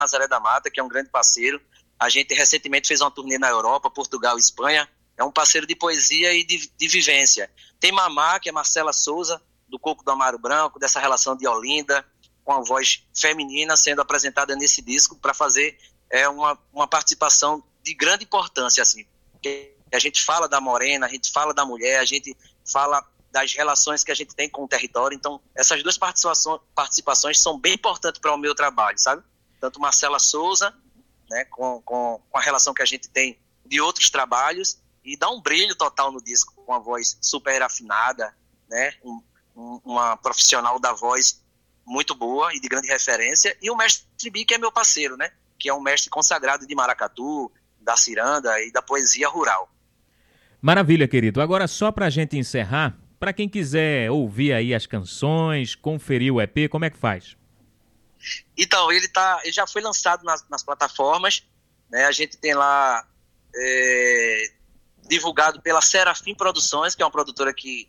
Nazaré da Mata, que é um grande parceiro. A gente recentemente fez uma turnê na Europa, Portugal e Espanha. É um parceiro de poesia e de vivência. Tem Mamá, que é Marcela Souza, do Coco do Amaro Branco, dessa relação de Olinda, com a voz feminina sendo apresentada nesse disco para fazer uma participação de grande importância, assim. A gente fala da morena, a gente fala da mulher, a gente fala das relações que a gente tem com o território. Então, essas duas participações são bem importantes para o meu trabalho, sabe? Tanto Marcela Souza, né, com a relação que a gente tem de outros trabalhos, e dá um brilho total no disco, com a voz super afinada, né? Uma profissional da voz muito boa e de grande referência, e o mestre Bi, que é meu parceiro, né? Que é um mestre consagrado de maracatu, da ciranda e da poesia rural. Maravilha, querido. Agora, só pra gente encerrar, para quem quiser ouvir aí as canções, conferir o EP, como é que faz? Então, ele já foi lançado nas plataformas, né? A gente tem lá divulgado pela Serafim Produções, que é uma produtora que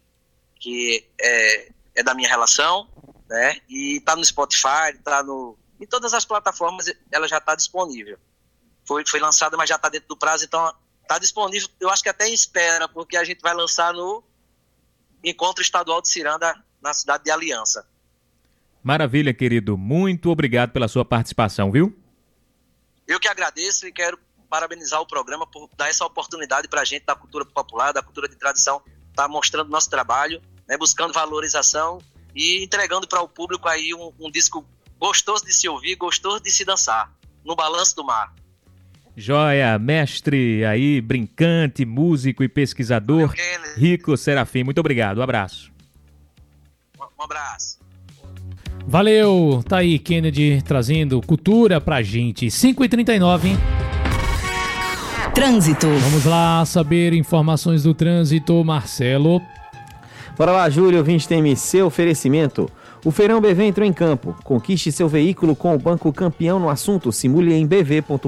é da minha relação, né? E tá no Spotify, em todas as plataformas ela já está disponível. Foi lançada, mas já está dentro do prazo, então está disponível, eu acho que até em espera, porque a gente vai lançar no Encontro Estadual de Ciranda, na cidade de Aliança. Maravilha, querido. Muito obrigado pela sua participação, viu? Eu que agradeço e quero parabenizar o programa por dar essa oportunidade para a gente da cultura popular, da cultura de tradição, estar mostrando nosso trabalho, né, buscando valorização e entregando para o público aí um disco gostoso de se ouvir, gostoso de se dançar, no balanço do mar. Joia, mestre aí, brincante, músico e pesquisador, Rico Serafim. Muito obrigado, um abraço. Um abraço. Valeu, tá aí Kennedy trazendo cultura pra gente. 5h39, hein? Trânsito. Vamos lá saber informações do trânsito, Marcelo. Bora lá, Júlio, ouvinte TMC, oferecimento. O Feirão BV entrou em campo. Conquiste seu veículo com o banco campeão no assunto. Simule em bv.com.br,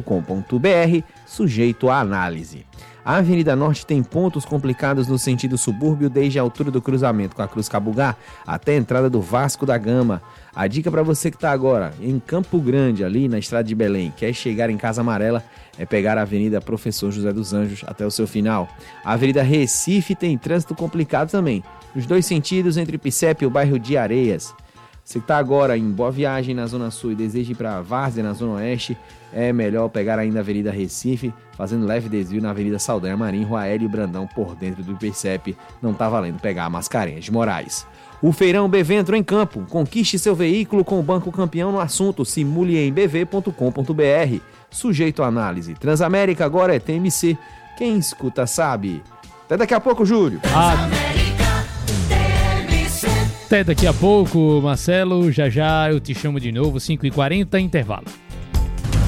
sujeito à análise. A Avenida Norte tem pontos complicados no sentido subúrbio desde a altura do cruzamento com a Cruz Cabugá até a entrada do Vasco da Gama. A dica para você que está agora em Campo Grande, ali na estrada de Belém, quer chegar em Casa Amarela, é pegar a Avenida Professor José dos Anjos até o seu final. A Avenida Recife tem trânsito complicado também, nos dois sentidos entre Picep e o bairro de Areias. Você que está agora em Boa Viagem na Zona Sul e deseja ir para Várzea na Zona Oeste, é melhor pegar ainda a Avenida Recife, fazendo leve desvio na Avenida Saldanha Marim, Rua Hélio Brandão, por dentro do Percep. Não tá valendo pegar a Mascarenhas de Moraes. O Feirão BV entrou em campo. Conquiste seu veículo com o banco campeão no assunto. Simule em bv.com.br. Sujeito à análise. Transamérica agora é TMC. Quem escuta sabe. Até daqui a pouco, Júlio. Até daqui a pouco, Marcelo. Já já eu te chamo de novo. 5h40, intervalo.